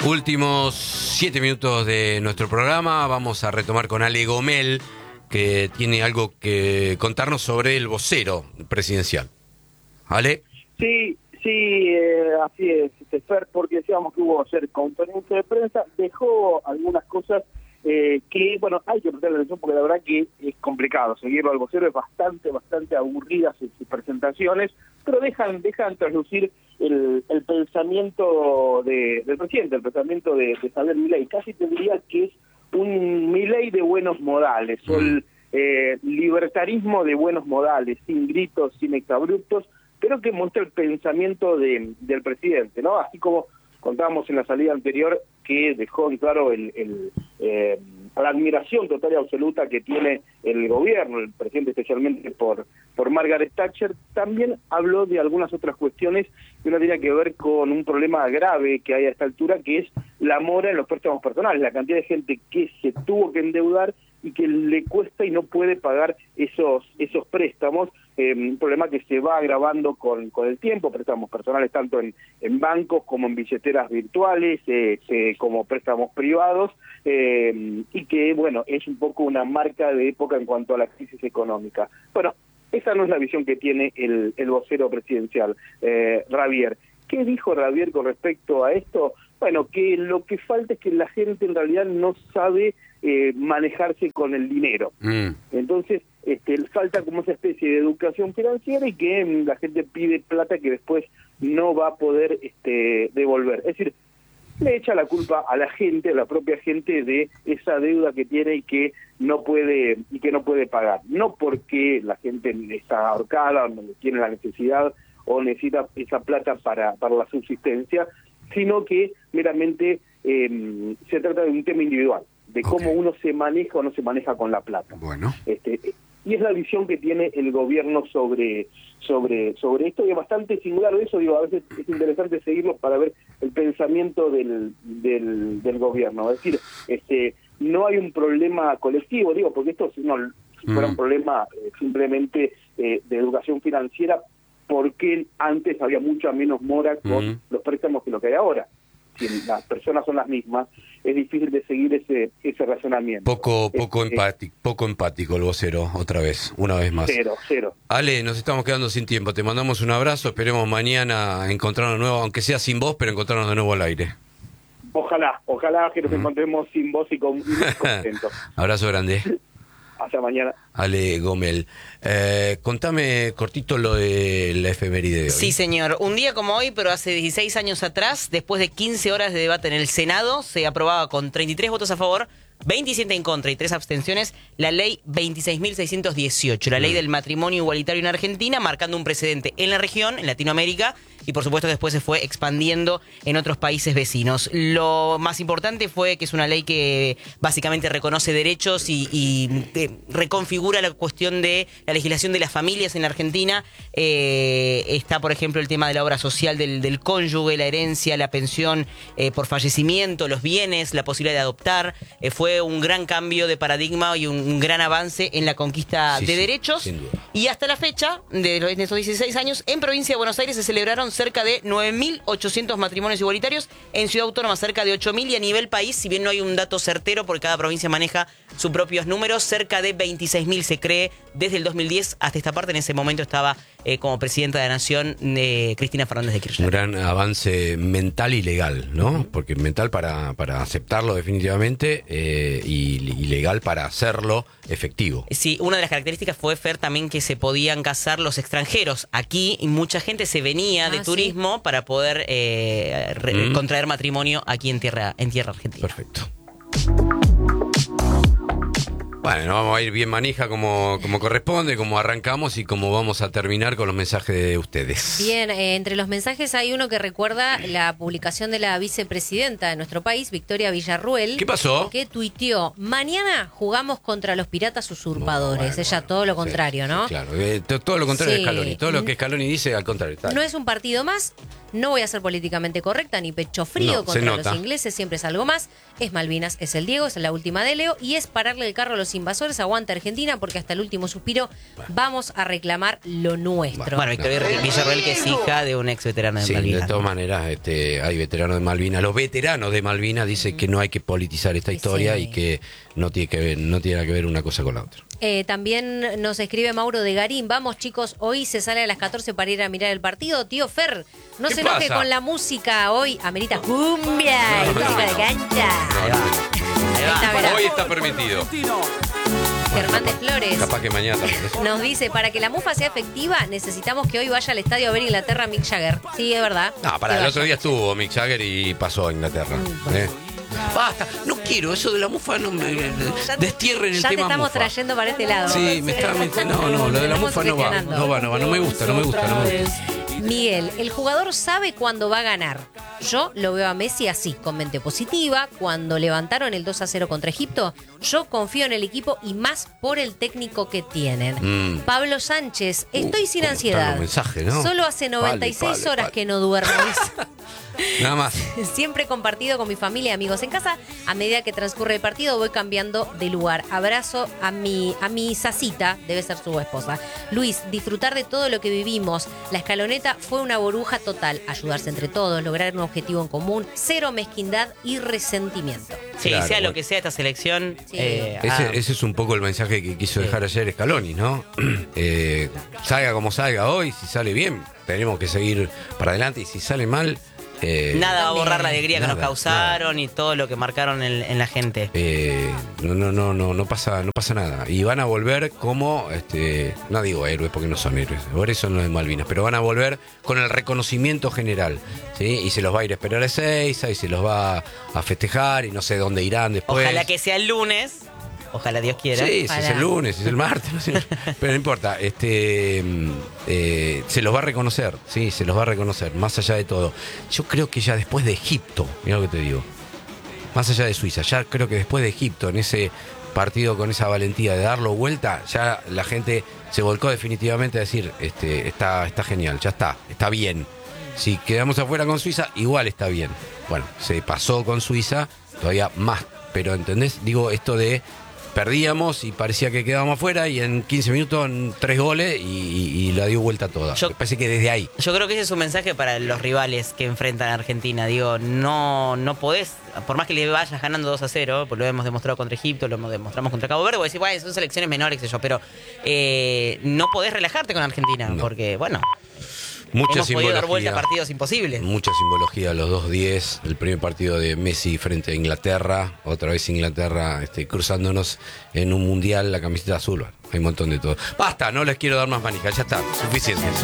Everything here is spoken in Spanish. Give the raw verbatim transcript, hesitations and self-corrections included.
Últimos siete minutos de nuestro programa. Vamos a retomar con Ale Gomel, que tiene algo que contarnos sobre el vocero presidencial. ¿Ale? Sí, sí, eh, así es, Fer, porque decíamos que hubo ayer conferencia de prensa, dejó algunas cosas eh, que, bueno, hay que prestarle atención porque la verdad que es complicado seguirlo al vocero, es bastante, bastante aburrida sus, sus presentaciones, pero dejan, dejan traslucir el, el pensamiento de, del presidente, el pensamiento de, de Javier Milei. Casi te diría que es un Milei de buenos modales, o el eh, libertarismo de buenos modales, sin gritos, sin exabruptos, pero que muestra el pensamiento de, del presidente, ¿no? Así como contábamos en la salida anterior, que dejó en claro el, el, eh, la admiración total y absoluta que tiene el gobierno, el presidente especialmente por, por Margaret Thatcher, también habló de algunas otras cuestiones que uno tiene que ver con un problema grave que hay a esta altura, que es la mora en los préstamos personales, la cantidad de gente que se tuvo que endeudar y que le cuesta y no puede pagar esos esos préstamos, eh, un problema que se va agravando con, con el tiempo, préstamos personales tanto en, en bancos como en billeteras virtuales, eh, eh, como préstamos privados, eh, y que, bueno, es un poco una marca de época en cuanto a la crisis económica. Bueno, esa no es la visión que tiene el, el vocero presidencial, eh, Javier. ¿Qué dijo Javier con respecto a esto? Bueno, que lo que falta es que la gente en realidad no sabe eh, manejarse con el dinero. Mm. Entonces, este, falta como esa especie de educación financiera y que mm, la gente pide plata que después no va a poder este, devolver. Es decir, le echa la culpa a la gente, a la propia gente, de esa deuda que tiene y que no puede y que no puede pagar. No porque la gente está ahorcada, no tiene la necesidad o necesita esa plata para, para la subsistencia, sino que meramente eh, se trata de un tema individual, de okay. cómo uno se maneja o no se maneja con la plata. Bueno. Este, y es la visión que tiene el gobierno sobre sobre sobre esto, y es bastante singular eso, digo, a veces es interesante seguirlo para ver el pensamiento del, del, del gobierno. Es decir, este no hay un problema colectivo, digo, porque esto si, no, si fuera mm. un problema eh, simplemente eh, de educación financiera, porque antes había mucha menos mora con uh-huh. los préstamos que lo que hay ahora. Si las personas son las mismas, es difícil de seguir ese ese razonamiento. Poco poco este, empático, poco empático el vocero, otra vez, una vez más. Cero, cero. Ale, nos estamos quedando sin tiempo, te mandamos un abrazo, esperemos mañana encontrarnos de nuevo, aunque sea sin vos, pero encontrarnos de nuevo al aire. Ojalá, ojalá que nos uh-huh. encontremos sin vos y con, contentos. Abrazo grande. Hasta mañana. Ale Gomel. Eh, contame cortito lo de la efeméride de hoy. Sí, señor. Un día como hoy, pero hace dieciséis años atrás, después de quince horas de debate en el Senado, se aprobaba con treinta y tres votos a favor, veintisiete en contra y tres abstenciones, la ley veintiséis mil seiscientos dieciocho, la ley del matrimonio igualitario en Argentina, marcando un precedente en la región, en Latinoamérica, y por supuesto después se fue expandiendo en otros países vecinos. Lo más importante fue que es una ley que básicamente reconoce derechos y, y eh, reconfigura la cuestión de la legislación de las familias en Argentina. Eh, está, por ejemplo, el tema de la obra social del, del cónyuge, la herencia, la pensión eh, por fallecimiento, los bienes, la posibilidad de adoptar. Eh, fue un gran cambio de paradigma y un, un gran avance en la conquista sí, de sí, derechos. Y hasta la fecha, de, de esos dieciséis años, en Provincia de Buenos Aires se celebraron cerca de nueve mil ochocientos matrimonios igualitarios, en Ciudad Autónoma cerca de ocho mil, y a nivel país, si bien no hay un dato certero porque cada provincia maneja sus propios números, cerca de veintiséis mil se cree desde el dos mil diez hasta esta parte. En ese momento estaba eh, como presidenta de la Nación eh, Cristina Fernández de Kirchner. Un gran avance mental y legal, ¿no? Porque mental para, para aceptarlo definitivamente eh, y, y legal para hacerlo efectivo. Sí, una de las características fue, Fer, también que se podían casar los extranjeros. Aquí mucha gente se venía ah, de turismo sí. para poder eh, re, mm. contraer matrimonio aquí en tierra, en tierra argentina. Perfecto. Bueno, vamos a ir bien manija como, como corresponde, como arrancamos y como vamos a terminar con los mensajes de ustedes. Bien, eh, entre los mensajes hay uno que recuerda la publicación de la vicepresidenta de nuestro país, Victoria Villarruel. ¿Qué pasó? Que tuiteó: mañana jugamos contra los piratas usurpadores. No, bueno, Ella bueno, todo lo contrario, sí, ¿no? Sí, claro, eh, todo lo contrario sí. de Scaloni. Todo lo que Scaloni dice, al contrario. Está. No es un partido más, No voy a ser políticamente correcta ni pecho frío No, se contra nota. los ingleses, siempre es algo más. Es Malvinas, es el Diego, es la última de Leo y es pararle el carro a los invasores. Aguanta Argentina porque hasta el último suspiro vamos a reclamar lo nuestro. Bueno, Victoria Villarreal, que es hija de un ex veterano de Sí, Malvinas. de todas maneras, este, hay veteranos de Malvinas. Los veteranos de Malvinas dicen que no hay que politizar esta Sí, historia sí. y que no tiene que ver, no tiene que ver una cosa con la otra. Eh, también nos escribe Mauro de Garín. Vamos, chicos, hoy se sale a las catorce para ir a mirar el partido. Tío Fer, no ¿Qué se enoje pasa? con la música. Hoy amerita cumbia y música de cancha. No, no, Ahí va. Esta verá. Hoy está permitido. Germán de Flores Capaz que mañana también. nos dice, para que la mufa sea efectiva, necesitamos que hoy vaya al estadio a ver Inglaterra a Mick Jagger. Sí, es verdad. No, para Que el vaya. otro día estuvo Mick Jagger y pasó a Inglaterra. ¿eh? Basta, no quiero eso de la mufa, no me Ya- destierren el ya te tema estamos mufa. trayendo para este lado. Sí, me está me- no, no, lo de la Estamos mufa no va, gestionando. no va, no va, no me gusta, no me gusta, no me gusta. Miguel, el jugador sabe cuándo va a ganar. Yo lo veo a Messi así, con mente positiva. Cuando levantaron el dos a cero contra Egipto, yo confío en el equipo y más por el técnico que tienen. Mm. Pablo Sánchez, estoy Uh, sin cómo están ansiedad. los mensajes, ¿no? Solo hace noventa y seis Vale, vale, horas vale. que no duermo. Nada más. Siempre he compartido con mi familia y amigos en casa. A medida que transcurre el partido voy cambiando de lugar. Abrazo a mi, a mi Sasita, debe ser su esposa. Luis, disfrutar de todo lo que vivimos. La escaloneta fue una burbuja total. Ayudarse entre todos, lograr un objetivo en común, cero mezquindad y resentimiento. Sí, Claro, sea lo bueno. que sea esta selección. Sí. eh, Ese, ah, ese es un poco el mensaje que quiso Sí. dejar ayer Scaloni, ¿no? Eh, salga como salga hoy, si sale bien, tenemos que seguir para adelante y si sale mal... eh, nada va a También. borrar la alegría que nos Nada, causaron y todo lo que marcaron en, en la gente. Eh, no, no, no, no, no pasa, no pasa nada. Y van a volver como, este, no digo héroes porque no son héroes, héroes son los de Malvinas, pero van a volver con el reconocimiento general, ¿sí? Y se los va a ir a esperar a Ezeiza y se los va a festejar y no sé dónde irán después. Ojalá que sea el lunes. Ojalá Dios quiera. Sí, si es Ojalá. el lunes, si es el martes, no sé. Pero no importa, este, mm, eh, se los va a reconocer, sí, se los va a reconocer, más allá de todo. Yo creo que ya después de Egipto, mira lo que te digo, más allá de Suiza, ya creo que después de Egipto, en ese partido con esa valentía de darlo vuelta, ya la gente se volcó definitivamente a decir, este, está, está genial, ya está, está bien. Si quedamos afuera con Suiza, igual está bien. Bueno, se pasó con Suiza, todavía más, pero ¿entendés? Digo, esto de perdíamos y parecía que quedábamos afuera y en quince minutos tres goles y, y- y la dio vuelta toda. Yo- Me parece que desde ahí. Yo creo que ese es un mensaje para los rivales que enfrentan a Argentina. Digo, no, no podés, por más que le vayas ganando dos a cero, pues lo hemos demostrado contra Egipto, lo demostramos contra Cabo Verde, vos decís, bueno, son selecciones menores, qué sé yo, pero eh, no podés relajarte con Argentina, No. porque, bueno, Mucha hemos podido dar vuelta a simbología. partidos imposibles. Mucha simbología, los dos diez, el primer partido de Messi frente a Inglaterra, otra vez Inglaterra este, cruzándonos en un mundial, la camiseta azul. Hay un montón de todo. Basta, no les quiero dar más manijas, ya está, suficiente. suficiente.